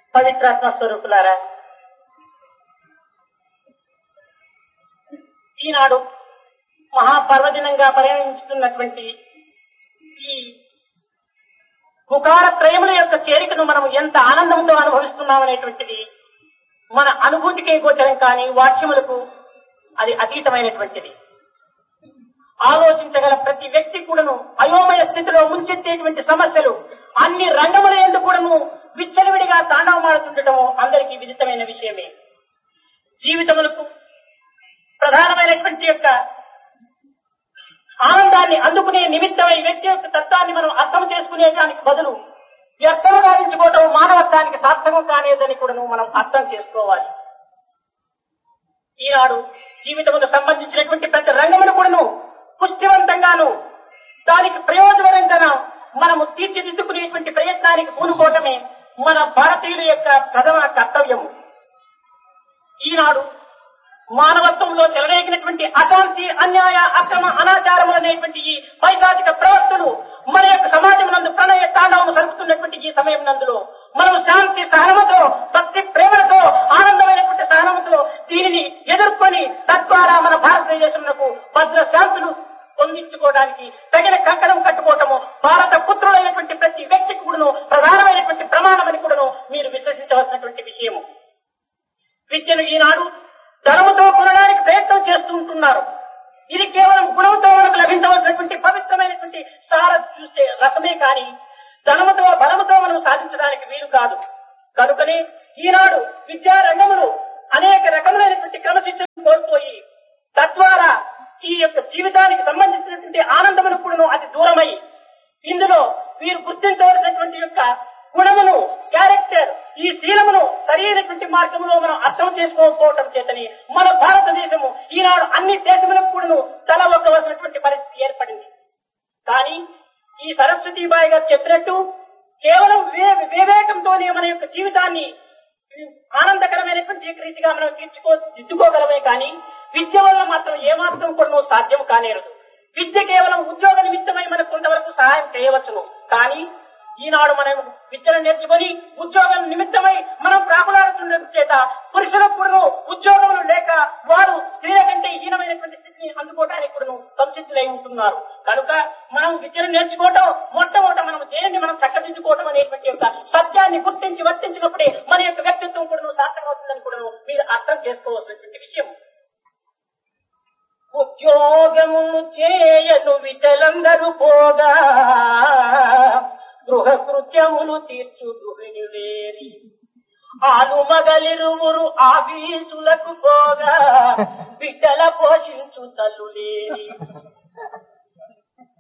పవిత్రాత్మ స్వరూపులారా, ఈనాడు మహాపర్వదినంగా పరిగణించుతున్నటువంటి ఈ పుకార త్రయముల యొక్క చేరికను మనం ఎంత ఆనందంతో అనుభవిస్తున్నాం అనేటువంటిది మన అనుభూతికే గోచరం, కానీ వాక్యములకు అది అతీతమైనటువంటిది. ఆలోచించగల ప్రతి వ్యక్తి కూడాను అయోమయ స్థితిలో ముంచెత్తేటువంటి సమస్యలు అన్ని రంగముల యందు కూడాను విచ్చలవిడిగా తాండవమాడుతుండటము అందరికీ విదితమైన విషయమే. జీవితములకు ప్రధానమైనటువంటి యొక్క ఆనందాన్ని అందుకునే నిమిత్తమై వ్యక్తి యొక్క తత్వాన్ని మనం అర్థం చేసుకునే దానికి బదులు వ్యర్థము గావించుకోవటం మానవత్వానికి సార్థకం కానేదని కూడాను మనం అర్థం చేసుకోవాలి. ఈనాడు జీవితముకు సంబంధించినటువంటి ప్రతి రంగమును కూడాను పుష్టివంతంగాను దానికి ప్రయోజనకరంగా మనము తీర్చిదిద్దుకునేటువంటి ప్రయత్నానికి పూనుకోవటమే మన భారతీయుల యొక్క ప్రథమ కర్తవ్యము. ఈనాడు మానవత్వంలో చెలరేగినటువంటి అశాంతి, అన్యాయ, అక్రమ, అనాచారములు అనేటువంటి ఈ పైశాచిక ప్రవర్తనలు మన యొక్క సమాజం నందు ప్రణయ తాండవము జరుపుతున్నటువంటి ఈ సమయం నందులో మనం శాంతి సహనముతో, భక్తి ప్రేమలతో, ఆనందమైనటువంటి సహనముతో దీనిని ఎదుర్కొని తద్వారా మన భారతదేశంలో భద్ర శాంతులు పొందించుకోవడానికి తగిన కంకణం కట్టుకోవటము భారత పుత్రులైనటువంటి ప్రతి వ్యక్తికి కూడాను ప్రధానమైనటువంటి ప్రమాణమని కూడాను మీరు విశ్వసించవలసినటువంటి విషయము. విద్యను ఈనాడు ధనముతో కొనడానికి ప్రయత్నం చేస్తూ ఉంటున్నారు. ఇది కేవలం గుణంతో మనకు లభించవలసినటువంటి పవిత్రమైనటువంటి సార చూసే రసమే కానీ ధనముతో బలముతో మనం సాధించడానికి వీలు కాదు. కనుకనే ఈనాడు విద్యారంగములు అనేక రకములైనటువంటి క్రమశిక్షణ కోల్పోయి తద్వారా ఈ యొక్క జీవితానికి సంబంధించినటువంటి ఆనందమును కూడాను అతి దూరమై ఇందులో వీరు గుర్తించవలసినటువంటి యొక్క గుణమును, క్యారెక్టర్, ఈ శీలమును సరైనటువంటి మార్గంలో మనం అర్థం చేసుకోకపోవటం చేతని మన భారతదేశము ఈనాడు అన్ని దేశములకు కూడాను తల ఒక్కవలసినటువంటి పరిస్థితి ఏర్పడింది. కానీ ఈ సరస్వతీబాయి గారు చెప్పినట్టు కేవలం వివేకంతోనే మన యొక్క జీవితాన్ని ఆనందకరమైనటువంటి రీతిగా మనం దిద్దుకోగలమే కానీ విద్య వల్ల మాత్రం ఏమాత్రం కూడా సాధ్యం కానేరదు. విద్య కేవలం ఉద్యోగ నిమిత్తమై మనకు కొంతవరకు సహాయం చేయవచ్చును. కానీ ఈనాడు మనం విద్యను నేర్చుకొని ఉద్యోగం నిమిత్తమై మనం ప్రాకులాడుతున్న చేత పురుషులకు కూడా ఉద్యోగములు లేక వారు స్త్రీల కంటే హీనమైనటువంటి స్థితిని అందుకోవడానికి కూడా సంసిద్ధులై ఉంటున్నారు. కనుక మనం విద్యను నేర్చుకోవటం మొట్టమొదట మనం దేనిని మనం చక్కదిద్దుకోవటం అనేటువంటి యొక్క సత్యాన్ని గుర్తించి వర్తించినప్పుడే మన యొక్క వ్యక్తిత్వం కూడా సార్థకమవుతుందని కూడా మీరు అర్థం చేసుకోవాల్సినటువంటి విషయం. ఉద్యోగము చేయను విటలందరూ పోగా గృహ కృత్యములు తీర్చు గృహిణులేరి ఆలు మగలిరువురు ఆఫీసులకు పోగా బిడ్డల పోషించు తల్లులేరి